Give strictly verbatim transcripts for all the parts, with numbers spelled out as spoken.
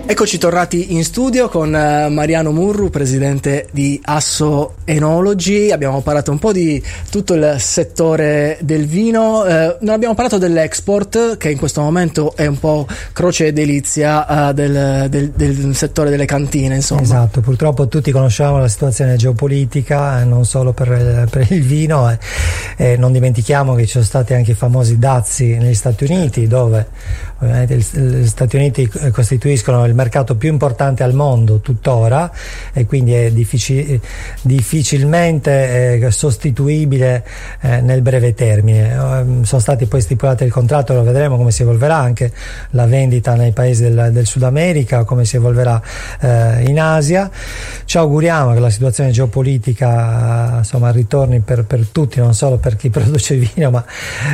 Eccoci tornati in studio con Mariano Murru, presidente di Asso Enology. Abbiamo parlato un po' di tutto il settore del vino, eh, non abbiamo parlato dell'export, che in questo momento è un po' croce e delizia eh, del, del, del settore delle cantine, insomma. Esatto, purtroppo tutti conosciamo la situazione geopolitica, eh, non solo per, per il vino, eh, eh, non dimentichiamo che ci sono stati anche i famosi dazi negli Stati Uniti, dove ovviamente gli Stati Uniti costituiscono il mercato più importante al mondo tuttora, e quindi è difficil- difficilmente eh, sostituibile eh, nel breve termine. Eh, sono stati poi stipulati il contratto, lo vedremo come si evolverà anche la vendita nei paesi del, del Sud America, come si evolverà eh, in Asia. Ci auguriamo che la situazione geopolitica insomma ritorni per, per tutti, non solo per chi produce vino, ma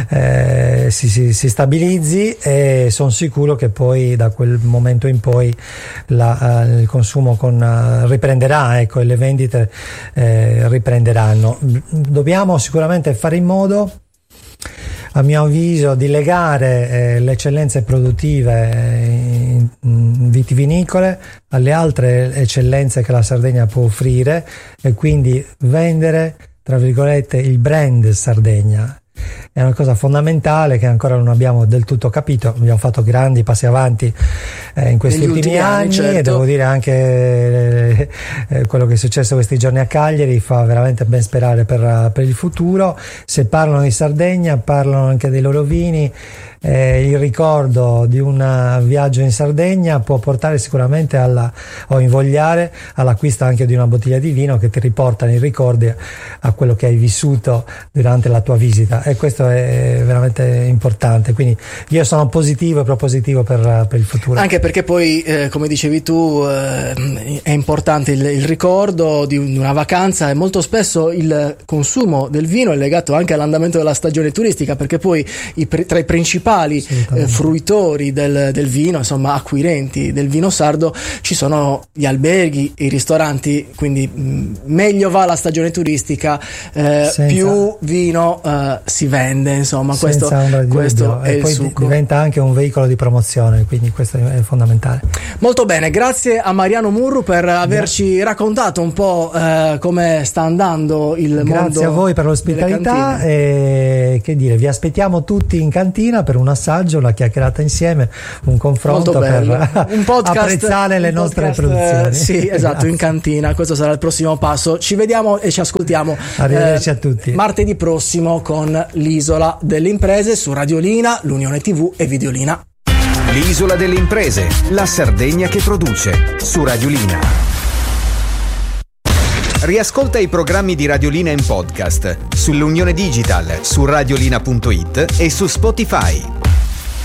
eh, si, si, si stabilizzi, e sono sicuro che poi da quel momento in poi La, uh, il consumo con, uh, riprenderà, ecco, e le vendite eh, riprenderanno. Dobbiamo sicuramente fare in modo, a mio avviso, di legare eh, le eccellenze produttive eh, vitivinicole alle altre eccellenze che la Sardegna può offrire, e quindi vendere, tra virgolette, il brand Sardegna. È una cosa fondamentale che ancora non abbiamo del tutto capito. Abbiamo fatto grandi passi avanti eh, in questi ultimi, ultimi anni, anni certo. E devo dire anche eh, eh, quello che è successo questi giorni a Cagliari fa veramente ben sperare per, per il futuro. Se parlano di Sardegna, parlano anche dei loro vini. Eh, il ricordo di un viaggio in Sardegna può portare sicuramente alla, o invogliare all'acquisto anche di una bottiglia di vino che ti riporta nei ricordi a quello che hai vissuto durante la tua visita, e questo è veramente importante. Quindi io sono positivo e propositivo per, per il futuro, anche perché poi eh, come dicevi tu eh, è importante il, il ricordo di una vacanza, e molto spesso il consumo del vino è legato anche all'andamento della stagione turistica, perché poi i, tra i principali Eh, fruitori del, del vino, insomma acquirenti del vino sardo, ci sono gli alberghi, i ristoranti, quindi mh, meglio va la stagione turistica, eh, più vino eh, si vende, insomma. Questo, questo è e il poi succo. Diventa anche un veicolo di promozione, quindi questo è fondamentale. Molto bene, grazie a Mariano Murru per averci Gra- raccontato un po' eh, come sta andando il grazie mondo. Grazie a voi per l'ospitalità, e che dire, vi aspettiamo tutti in cantina per un assaggio, una chiacchierata insieme, un confronto per un podcast, apprezzare le un nostre podcast, produzioni. Eh, sì, esatto, Grazie. In cantina, questo sarà il prossimo passo. Ci vediamo e ci ascoltiamo. Arrivederci eh, a tutti. Martedì prossimo con l'Isola delle Imprese su Radiolina, l'Unione tivù e Videolina. L'Isola delle Imprese, la Sardegna che produce, su Radiolina. Riascolta i programmi di Radiolina in podcast sull'Unione Digital, su radiolina punto it e su Spotify.